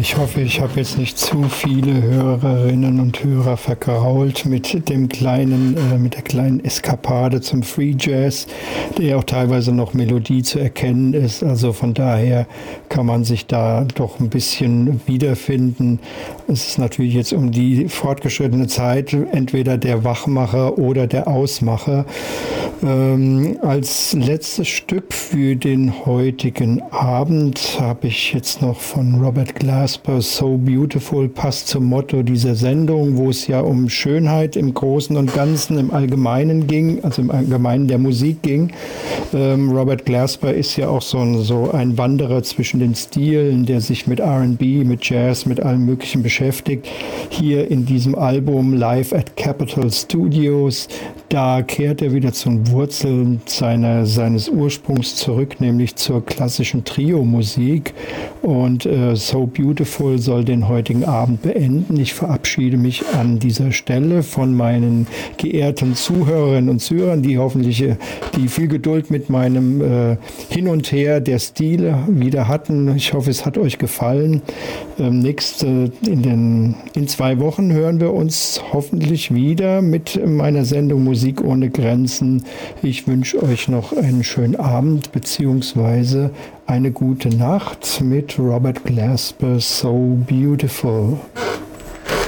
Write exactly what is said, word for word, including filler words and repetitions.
ich hoffe, ich habe jetzt nicht zu viele Hörerinnen und Hörer vergrault mit dem kleinen, äh, mit der kleinen Eskapade zum Free Jazz, der auch teilweise noch Melodie zu erkennen ist. Also von daher kann man sich da doch ein bisschen wiederfinden. Es ist natürlich jetzt um die fortgeschrittene Zeit entweder der Wachmacher oder der Ausmacher. Ähm, als letztes Stück für den heutigen Abend habe ich jetzt noch von Robert Glasper So Beautiful, passt zum Motto dieser Sendung, wo es ja um Schönheit im Großen und Ganzen, im Allgemeinen ging, also im Allgemeinen der Musik ging. Ähm, Robert Glasper ist ja auch so ein, so ein Wanderer zwischen den Stilen, der sich mit R and B, mit Jazz, mit allem Möglichen beschäftigt. Hier in diesem Album Live at Capitol Studios, da kehrt er wieder zu den Wurzeln seiner, seines Ursprungs zurück, nämlich zur klassischen Trio-Musik. Und äh, So Beautiful soll den heutigen Abend beenden. Ich verabschiede mich an dieser Stelle von meinen geehrten Zuhörerinnen und Zuhörern, die hoffentlich äh, die viel Geduld mit meinem äh, Hin und Her der Stile wieder hatten. Ich hoffe, es hat euch gefallen. Ähm, nächste, in, den, in zwei Wochen hören wir uns hoffentlich wieder mit meiner Sendung Musik ohne Grenzen. Ich wünsche euch noch einen schönen Abend beziehungsweise eine gute Nacht mit Robert Glasper, So Beautiful.